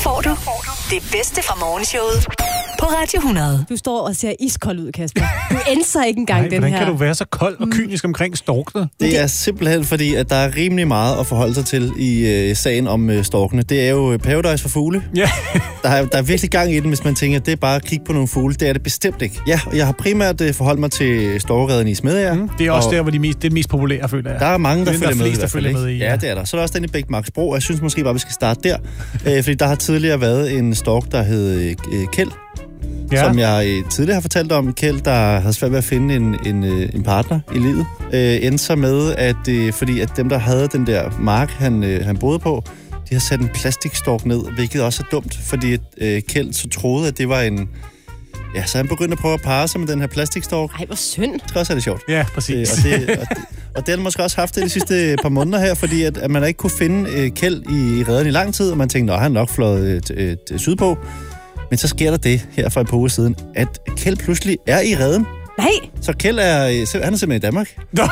får du det bedste fra morgenshowet på Radio 100. Du står og ser iskold ud, Kasper. Du ændrer ikke engang den her. Hvordan kan du være så kold og kynisk omkring storkene? Det er simpelthen fordi, at der er rimelig meget at forholde sig til i sagen om storkene. Det er jo Paradise for fugle. Ja. Der er virkelig gang i den, hvis man tænker, at det er bare at kigge på nogle fugle. Det er det bestemt ikke. Ja, og jeg har primært forholdt mig til storkereden i Smedjær. Det er også der, hvor det er mest populære, føler jeg. Der er mange, der følger med. Der følger med i. Ja, det er der. Så er der også den i Bækmarksbro, og jeg synes måske bare, vi skal starte der. Fordi der har tidligere været en stork, der hed Kjeld. Ja. Som jeg tidligere har fortalt om. Kjeld, der havde svært ved at finde en partner i livet. Endte så med, at fordi at dem, der havde den der mark, han boede på, de har sat en plastikstork ned, hvilket også er dumt, fordi Kjeld så troede, at det var en... Ja, så han begyndte at prøve at parre sig med den her plastikstork. Ej, hvor synd. Det skal også have det sjovt. Ja, præcis. Og det har han måske også haft det de sidste par måneder her, fordi at man ikke kunne finde Kjeld i reden i lang tid, og man tænkte, han er nok fløjet sydpå. Men så sker der det her for et par uger siden, at Kjeld pludselig er i reden. Nej. Så Kjeld han er simpelthen i Danmark.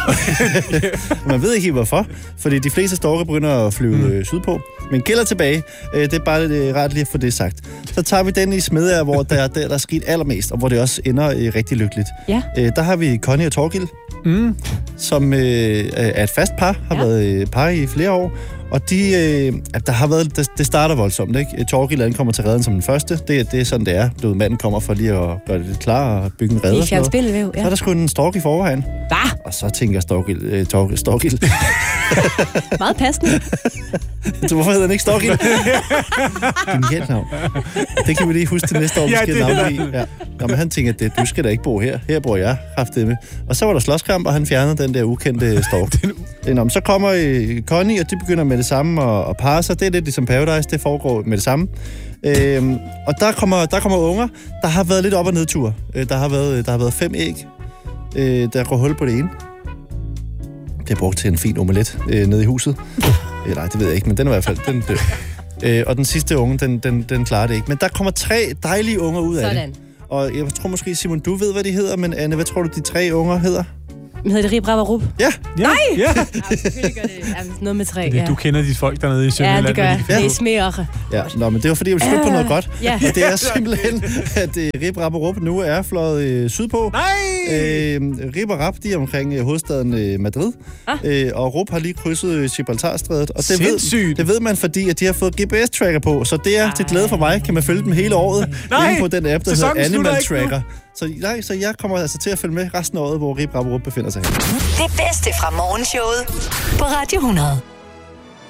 Man ved ikke helt hvorfor, fordi de fleste storker begynder at flyve sydpå. Men Kjeld er tilbage. Det er bare rart lige at få det sagt. Så tager vi den i Smedjær, hvor der er sket allermest, og hvor det også ender rigtig lykkeligt. Ja. Der har vi Connie og Torgild, som er et fast par, har været par i flere år. Og der har været, det starter voldsomt, ikke? Torgild kommer til redden som den første. Det er sådan, det er. Manden kommer for lige at gøre det lidt klar og bygge en redde. I fjernspilvæv, ja. Så er der sgu en stork i forvejen. Hvad? Og så tænker Storgild. Meget passende. Så hvorfor hedder den ikke Storgild? Genialt navn. Det kan vi lige huske til næste år, vi skal navne i. Ja. Nå, men han tænker, at du skal da ikke bo her. Her bor jeg. Med. Og så var der slåskamp, og han fjernede den der ukendte stork. Så kommer Connie, og de begynder med det samme og parre sig. Det er lidt ligesom Paradise, det foregår med det samme. Og der kommer unger. Der har været lidt op- og nedtur. Der har været 5 æg. Der går hul på det ene. Det er brugt til en fin omelet nede i huset. Nej, det ved jeg ikke, men den er i hvert fald den dør. Og den sidste unge, den klarer det ikke. Men der kommer 3 dejlige unger ud af det. Og jeg tror måske, Simon, du ved, hvad de hedder, men Anne, hvad tror du, de 3 unger hedder? Hedder det Rip, Rap og Rup? Ja. Nej! Ja. Selvfølgelig gør det. Noget med 3, Du kender de folk dernede i Sønderjylland. Ja, det gør jeg. Det er smere. Ja, men det var fordi, jeg ville slutte på noget godt. Ja. Og det er simpelthen, at Rip, Rap og Rup nu er fløjet sydpå. Nej! Rip og Rap, de er omkring hovedstaden Madrid. Og Rup har lige krydset Gibraltarstrædet. Og det ved man, fordi at de har fået GPS-tracker på. Så det er til glæde for mig. Kan man følge dem hele året inde på den app, der hedder Animal Tracker. Så jeg kommer altså til at følge med resten af året, hvor Rip, Rap og Rup befinder sig her. Det bedste fra morgenshowet på Radio 100.